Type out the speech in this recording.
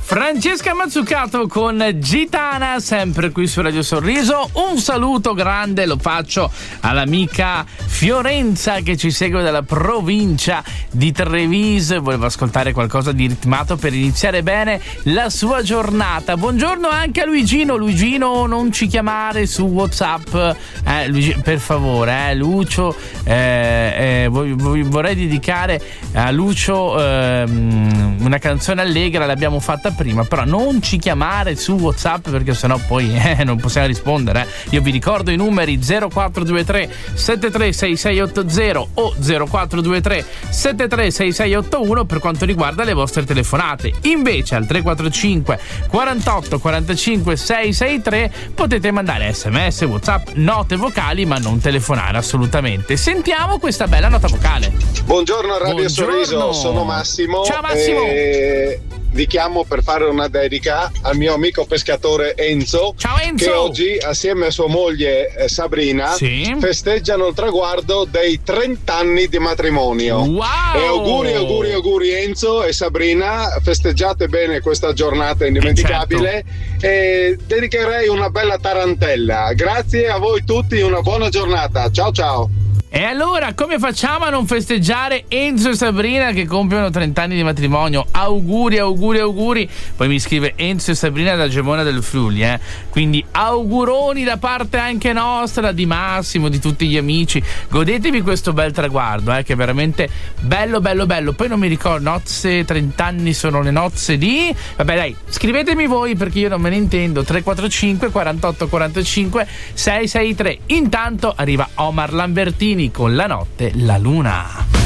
Francesca Mazzucato con Gitana, sempre qui su Radio Sorriso. Un saluto grande lo faccio all'amica Fiorenza che ci segue dalla provincia di Treviso. Voleva ascoltare qualcosa di ritmato per iniziare bene la sua giornata. Buongiorno anche a Luigino. Luigino, non ci chiamare su WhatsApp, Luigi, per favore, Lucio. Vorrei dedicare a Lucio una canzone allegra, l'abbiamo fatta prima, però non ci chiamare su WhatsApp perché sennò poi non possiamo rispondere. Io vi ricordo i numeri 0423 736680 o 0423 736681 per quanto riguarda le vostre telefonate. Invece al 345 48 45 663 potete mandare SMS, WhatsApp, note vocali, ma non telefonare assolutamente. Sentiamo questa bella nota vocale. Buongiorno Radio Sorriso, sono Massimo. Ciao Massimo. Vi chiamo per fare una dedica al mio amico pescatore Enzo. Ciao Enzo. Che oggi assieme a sua moglie Sabrina festeggiano il traguardo dei 30 anni di matrimonio. Wow. E auguri Enzo e Sabrina, festeggiate bene questa giornata indimenticabile. Certo. E dedicherei una bella tarantella. Grazie a voi tutti, una buona giornata. Ciao ciao. E allora, come facciamo a non festeggiare Enzo e Sabrina che compiono 30 anni di matrimonio? Auguri. Poi mi scrive Enzo e Sabrina da Gemona del Friuli, quindi auguroni da parte anche nostra, di Massimo, di tutti gli amici. Godetevi questo bel traguardo, che è veramente bello. Poi non mi ricordo, nozze, 30 anni sono le nozze di... Vabbè dai, scrivetemi voi perché io non me ne intendo. 345 48 45 663. Intanto arriva Omar Lambertini con La notte, la luna.